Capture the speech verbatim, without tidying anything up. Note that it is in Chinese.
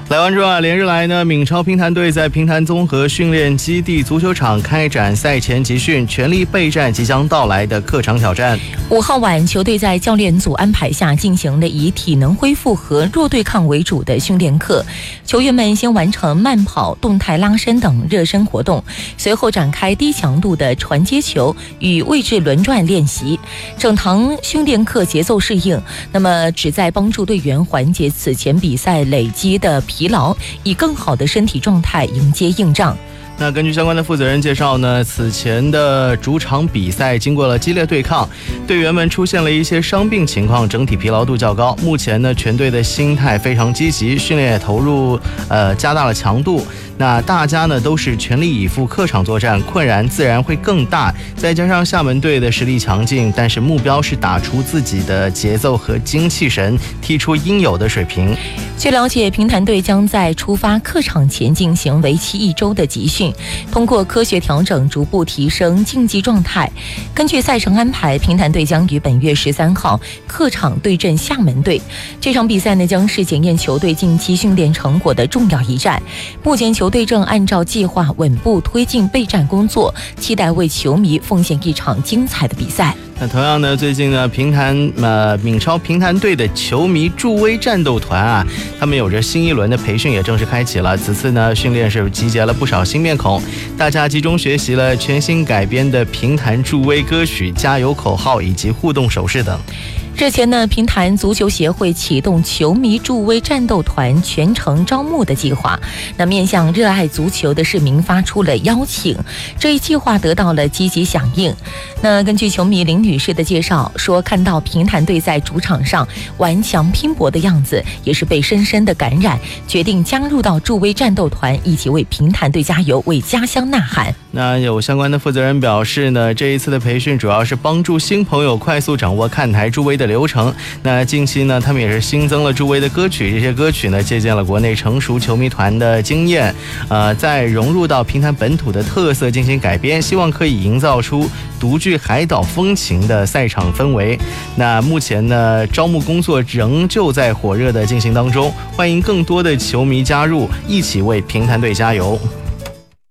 来湾中啊，连日来呢，闽超乒坛队在乒坛综合训练基地足球场开展赛前集训，全力备战即将到来的客场挑战。 五号晚，球队在教练组安排下进行了以体能恢复和弱对抗为主的训练课，球员们先完成慢跑、动态拉伸等热身活动，随后展开低强度的传接球与位置轮转练习。整堂训练课节奏适应，那么旨在帮助队员缓解此前比赛累积的疲劳，以更好的身体状态迎接硬仗。 那根据相关的负责人介绍呢，此前的主场比赛经过了激烈对抗，队员们出现了一些伤病情况，整体疲劳度较高。目前呢，全队的心态非常积极，训练也投入呃加大了强度。那大家呢都是全力以赴客场作战，困难自然会更大。再加上厦门队的实力强劲，但是目标是打出自己的节奏和精气神，踢出应有的水平。 据了解，乒坛队将在出发客场前进行为期一周的集训，通过科学调整逐步提升竞技状态。根据赛程安排，乒坛队将于本月十三号客场对阵厦门队。这场比赛呢，将是检验球队近期训练成果的重要一战。目前球队正按照计划稳步推进备战工作，期待为球迷奉献一场精彩的比赛。 那同样呢，最近呢，乒坛呃闽超乒坛队的球迷助威战斗团啊，他们有着新一轮的培训也正式开启了。此次呢，训练是集结了不少新面孔，大家集中学习了全新改编的乒坛助威歌曲、加油口号以及互动手势等。 日前呢，乒坛足球协会启动球迷助威战斗团全程招募的计划，那面向热爱足球的市民发出了邀请，这一计划得到了积极响应。那根据球迷林女士的介绍说，看到乒坛队在主场上顽强拼搏的样子，也是被深深的感染，决定加入到助威战斗团，一起为乒坛队加油，为家乡呐喊。 那有相关的负责人表示呢，这一次的培训主要是帮助新朋友快速掌握看台助威的流程。那近期呢，他们也是新增了助威的歌曲，这些歌曲呢借鉴了国内成熟球迷团的经验，呃，再融入到乒坛本土的特色进行改编，希望可以营造出独具海岛风情的赛场氛围。那目前呢，招募工作仍旧在火热的进行当中，欢迎更多的球迷加入，一起为乒坛队加油。